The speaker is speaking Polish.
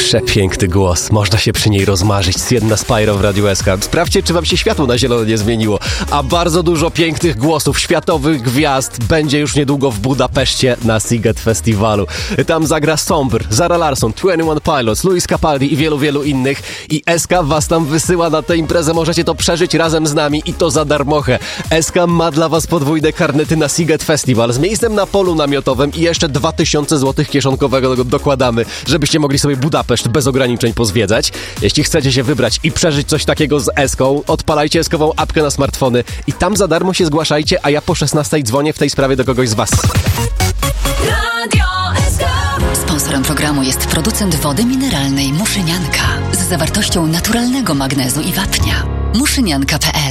Przepiękny głos, można się przy niej rozmarzyć. Jedna Spyro w Radiu SK. Sprawdźcie, czy wam się światło na zielono nie zmieniło. A bardzo dużo pięknych głosów światowych gwiazd będzie już niedługo w Budapeszcie na Sziget Festiwalu. Tam zagra Sombr, Zara Larsson, 21 Pilots, Luis Capaldi i wielu innych. I SK was tam wysyła na tę imprezę. Możecie to przeżyć razem z nami i to za darmochę. SK ma dla was podwójne karnety na Sziget Festival z miejscem na polu namiotowym i jeszcze 2000 zł kieszonkowego dokładamy, żebyście mogli sobie Budapeszt bez ograniczeń pozwiedzać. Jeśli chcecie się wybrać i przeżyć coś takiego z Eską, odpalajcie Eskową apkę na smartfony i tam za darmo się zgłaszajcie, a ja po 16 dzwonię w tej sprawie do kogoś z was. Sponsorem programu jest producent wody mineralnej Muszynianka z zawartością naturalnego magnezu i wapnia. Muszynianka.pl